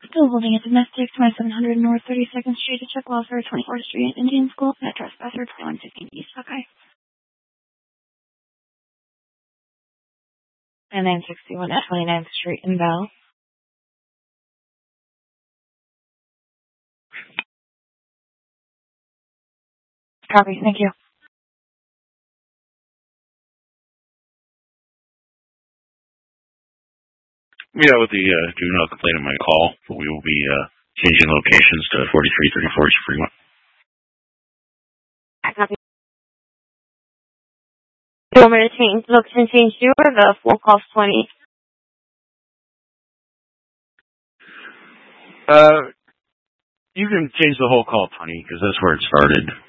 Still holding a domestic, 2700 North 32nd Street to check welfare, 24th Street, Indian School, net trespasser, 2115 East, okay. And 961 at 29th Street in Bell. Copy, thank you. Yeah, with the juvenile complaint on my call, but we will be changing locations to 4334 Fremont. Copy. Do you want me to change location change you or the full cost 20? You can change the whole call, Tony, because that's where it started.